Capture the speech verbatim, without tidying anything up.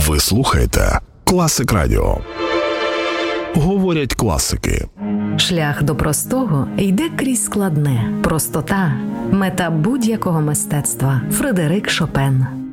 Ви слухаєте Класик Радіо. Говорять класики. Шлях до простого йде крізь складне. Простота – мета будь-якого мистецтва. Фредерик Шопен.